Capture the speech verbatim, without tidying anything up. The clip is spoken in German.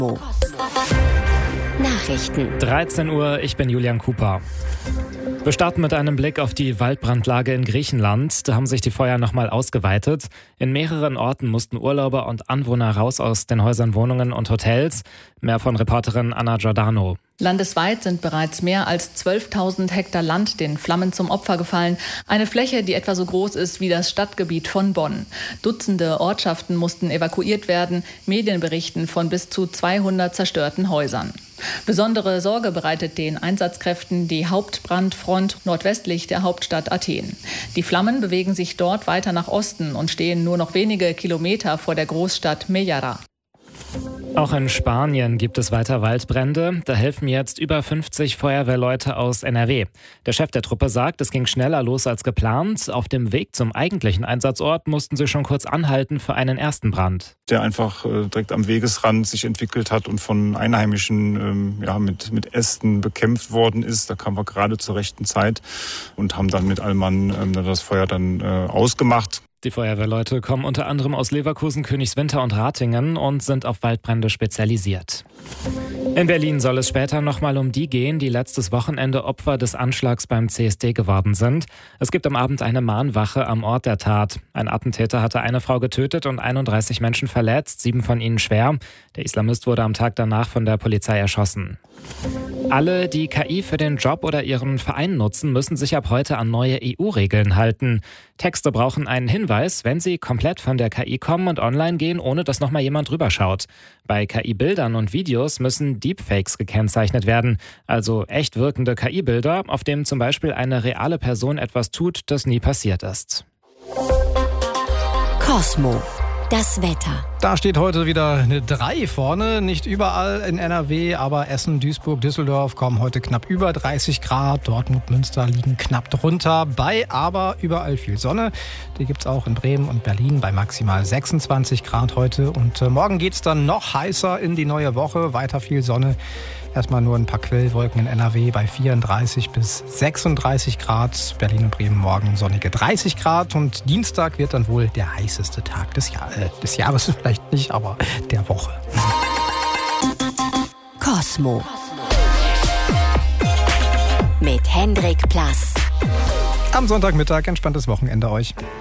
Nachrichten. dreizehn Uhr, ich bin Julian Cooper. Wir starten mit einem Blick auf die Waldbrandlage in Griechenland. Da haben sich die Feuer nochmal ausgeweitet. In mehreren Orten mussten Urlauber und Anwohner raus aus den Häusern, Wohnungen und Hotels. Mehr von Reporterin Anna Giordano. Landesweit sind bereits mehr als zwölftausend Hektar Land den Flammen zum Opfer gefallen. Eine Fläche, die etwa so groß ist wie das Stadtgebiet von Bonn. Dutzende Ortschaften mussten evakuiert werden. Medien berichten von bis zu zweihundert zerstörten Häusern. Besondere Sorge bereitet den Einsatzkräften die Hauptbrandfront nordwestlich der Hauptstadt Athen. Die Flammen bewegen sich dort weiter nach Osten und stehen nur noch wenige Kilometer vor der Großstadt Mejara. Auch in Spanien gibt es weiter Waldbrände. Da helfen jetzt über fünfzig Feuerwehrleute aus N R W. Der Chef der Truppe sagt, es ging schneller los als geplant. Auf dem Weg zum eigentlichen Einsatzort mussten sie schon kurz anhalten für einen ersten Brand. Der einfach äh, direkt am Wegesrand sich entwickelt hat und von Einheimischen ähm, ja, mit, mit Ästen bekämpft worden ist. Da kamen wir gerade zur rechten Zeit und haben dann mit allem Mann ähm, das Feuer dann äh, ausgemacht. Die Feuerwehrleute kommen unter anderem aus Leverkusen, Königswinter und Ratingen und sind auf Waldbrände spezialisiert. In Berlin soll es später nochmal um die gehen, die letztes Wochenende Opfer des Anschlags beim C S D geworden sind. Es gibt am Abend eine Mahnwache am Ort der Tat. Ein Attentäter hatte eine Frau getötet und einunddreißig Menschen verletzt, sieben von ihnen schwer. Der Islamist wurde am Tag danach von der Polizei erschossen. Alle, die K I für den Job oder ihren Verein nutzen, müssen sich ab heute an neue E U-Regeln halten. Texte brauchen einen Hinweis, wenn sie komplett von der K I kommen und online gehen, ohne dass nochmal jemand drüber schaut. Bei K I-Bildern und Videos müssen Deepfakes gekennzeichnet werden, also echt wirkende K I-Bilder, auf denen zum Beispiel eine reale Person etwas tut, das nie passiert ist. Cosmo. Das Wetter. Da steht heute wieder eine drei vorne. Nicht überall in N R W, aber Essen, Duisburg, Düsseldorf kommen heute knapp über dreißig Grad. Dortmund, Münster liegen knapp drunter. Bei aber überall viel Sonne. Die gibt es auch in Bremen und Berlin bei maximal sechsundzwanzig Grad heute. Und morgen geht es dann noch heißer in die neue Woche. Weiter viel Sonne. Erstmal nur ein paar Quellwolken in N R W bei vierunddreißig bis sechsunddreißig Grad. Berlin und Bremen morgen sonnige dreißig Grad. Und Dienstag wird dann wohl der heißeste Tag des, Jahr, äh, des Jahres. Vielleicht nicht, aber der Woche. Cosmo. Mit Hendrik Plass. Am Sonntagmittag entspanntes Wochenende euch.